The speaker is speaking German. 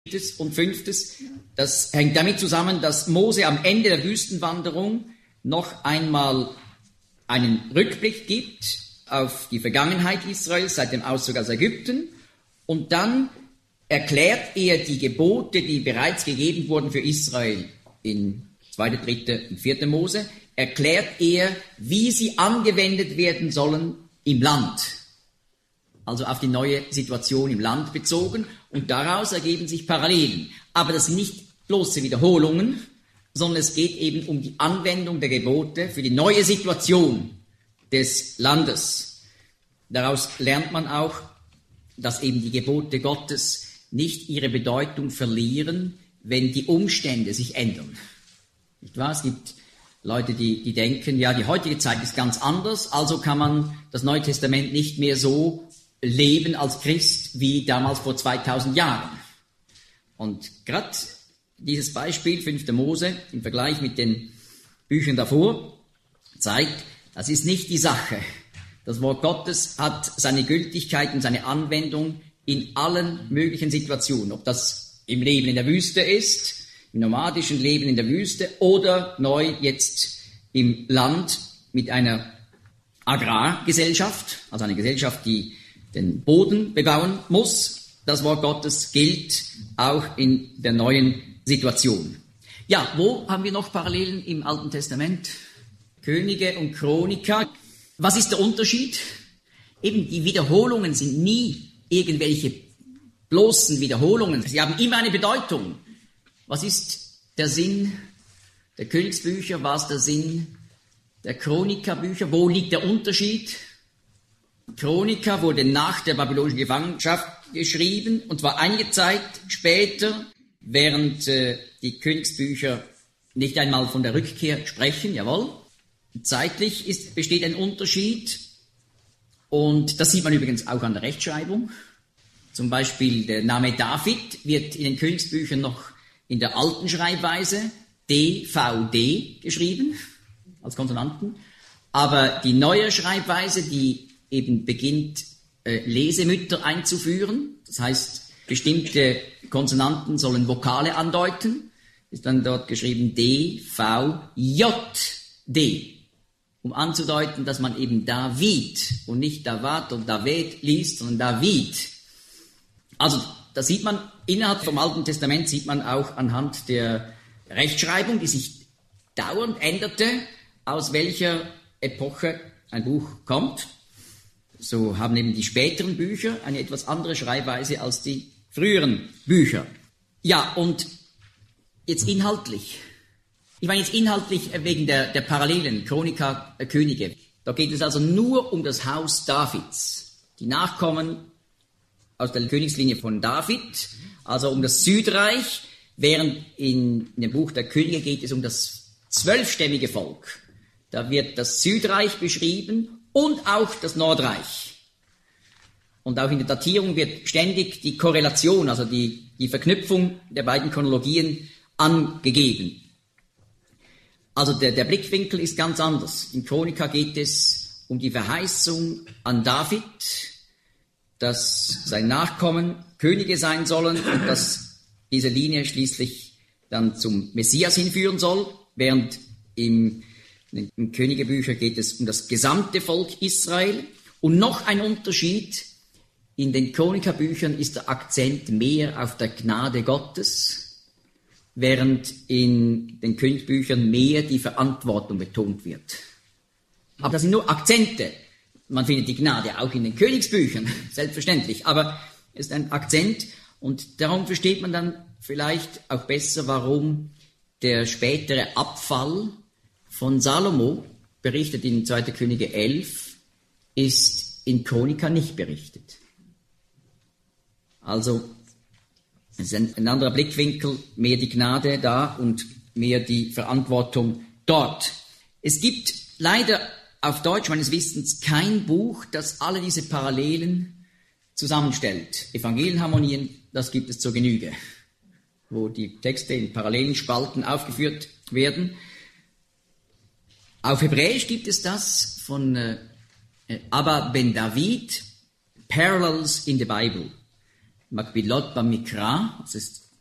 Und fünftens, das hängt damit zusammen, dass Mose am Ende der Wüstenwanderung noch einmal einen Rückblick gibt auf die Vergangenheit Israels seit dem Auszug aus Ägypten, und dann erklärt er die Gebote, die bereits gegeben wurden für Israel in 2., 3. und 4. Mose, erklärt er, wie sie angewendet werden sollen im Land. Also auf die neue Situation im Land bezogen, und daraus ergeben sich Parallelen. Aber das sind nicht bloße Wiederholungen, sondern es geht eben um die Anwendung der Gebote für die neue Situation des Landes. Daraus lernt man auch, dass eben die Gebote Gottes nicht ihre Bedeutung verlieren, wenn die Umstände sich ändern. Nicht wahr? Es gibt Leute, die denken, ja, die heutige Zeit ist ganz anders, also kann man das Neue Testament nicht mehr so leben als Christ wie damals vor 2000 Jahren. Und gerade dieses Beispiel, 5. Mose, im Vergleich mit den Büchern davor, zeigt, das ist nicht die Sache. Das Wort Gottes hat seine Gültigkeit und seine Anwendung in allen möglichen Situationen, ob das im Leben in der Wüste ist, im nomadischen Leben in der Wüste oder neu jetzt im Land mit einer Agrargesellschaft, also eine Gesellschaft, die den Boden bebauen muss. Das Wort Gottes gilt auch in der neuen Situation. Ja, wo haben wir noch Parallelen im Alten Testament? Könige und Chroniker. Was ist der Unterschied? Eben, die Wiederholungen sind nie irgendwelche bloßen Wiederholungen. Sie haben immer eine Bedeutung. Was ist der Sinn der Königsbücher? Was ist der Sinn der Chronikerbücher? Wo liegt der Unterschied? Chroniker wurde nach der babylonischen Gefangenschaft geschrieben und war einige Zeit später, während die Königsbücher nicht einmal von der Rückkehr sprechen, jawohl. Zeitlich besteht ein Unterschied, und das sieht man übrigens auch an der Rechtschreibung. Zum Beispiel der Name David wird in den Königsbüchern noch in der alten Schreibweise DVD geschrieben, als Konsonanten. Aber die neue Schreibweise, die eben beginnt, Lesemütter einzuführen, das heißt, bestimmte Konsonanten sollen Vokale andeuten, ist dann dort geschrieben D-V-J-D, um anzudeuten, dass man eben David und nicht Davat und David liest, sondern David. Also da sieht man, innerhalb vom Alten Testament sieht man auch anhand der Rechtschreibung, die sich dauernd änderte, aus welcher Epoche ein Buch kommt. So haben eben die späteren Bücher eine etwas andere Schreibweise als die früheren Bücher. Ja, und jetzt inhaltlich. Ich meine jetzt inhaltlich wegen der Parallelen, Chroniker, Könige. Da geht es also nur um das Haus Davids. Die Nachkommen aus der Königslinie von David, also um das Südreich, während in dem Buch der Könige geht es um das 12-stämmige Volk. Da wird das Südreich beschrieben und auch das Nordreich. Und auch in der Datierung wird ständig die Korrelation, also die Verknüpfung der beiden Chronologien angegeben. Also der Blickwinkel ist ganz anders. In Chronika geht es um die Verheißung an David, dass sein Nachkommen Könige sein sollen und dass diese Linie schließlich dann zum Messias hinführen soll, während im Königebücher geht es um das gesamte Volk Israel. Und noch ein Unterschied, in den Chronikerbüchern ist der Akzent mehr auf der Gnade Gottes, während in den Königsbüchern mehr die Verantwortung betont wird. Aber das sind nur Akzente. Man findet die Gnade auch in den Königsbüchern, selbstverständlich, aber es ist ein Akzent, und darum versteht man dann vielleicht auch besser, warum der spätere Abfall von Salomo, berichtet in 2. Könige 11, ist in Chronika nicht berichtet. Also es ist ein anderer Blickwinkel, mehr die Gnade da und mehr die Verantwortung dort. Es gibt leider auf Deutsch meines Wissens kein Buch, das alle diese Parallelen zusammenstellt. Evangelienharmonien, das gibt es zur Genüge, wo die Texte in parallelen Spalten aufgeführt werden. Auf Hebräisch gibt es das von Abba ben David, Parallels in the Bible. Makbilot bamikra, das ist